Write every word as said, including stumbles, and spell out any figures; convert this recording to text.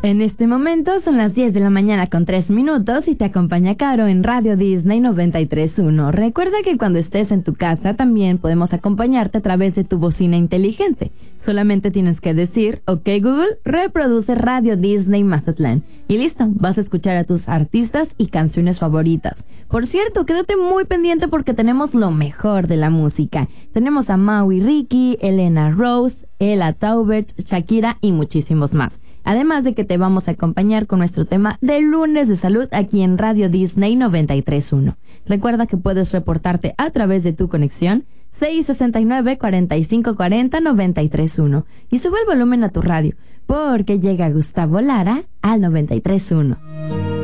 En este momento son las diez de la mañana con tres minutos y te acompaña Caro en Radio Disney noventa y tres punto uno. Recuerda que cuando estés en tu casa también podemos acompañarte a través de tu bocina inteligente. Solamente tienes que decir, ok Google, reproduce Radio Disney Mazatlán. Y listo, vas a escuchar a tus artistas y canciones favoritas. Por cierto, quédate muy pendiente porque tenemos lo mejor de la música. Tenemos a Maui Ricky, Elena Rose, Ella Taubert, Shakira y muchísimos más. Además de que te vamos a acompañar con nuestro tema de lunes de salud aquí en Radio Disney noventa y tres punto uno. Recuerda que puedes reportarte a través de tu conexión seis sesenta y nueve, cuarenta y cinco cuarenta, noventa y tres punto uno y sube el volumen a tu radio porque llega Gustavo Lara al noventa y tres punto uno.